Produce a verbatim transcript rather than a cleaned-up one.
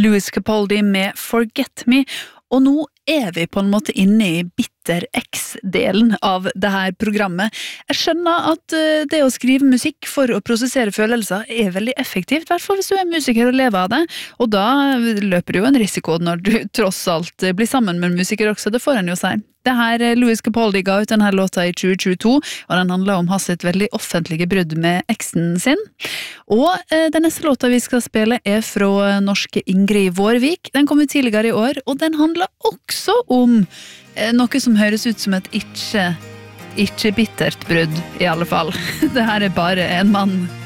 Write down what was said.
Lewis Capaldi med Forget Me, og nå er vi på en måte inne i Bitter X-delen av det her programmet. Jeg skjønner at det å skrive musikk for å prosessere følelser er veldig effektivt, i hvert fall hvis du er musiker og lever av det, og da løper du jo en risiko når du tross alt blir sammen med en musiker også, det får en jo si. Det her Lewis Capaldi ga ut denne låta i tjue tjueto, og den handler om hans et veldig offentlige brudd med eksen sin. Og eh, den neste låta vi skal spille er fra norske Ingrid Vårvik. Den kom ut tidligere i år, og den handler også om eh, noe som høres ut som et ikke, ikke bittert brudd, i alle fall. Det her er bare en mann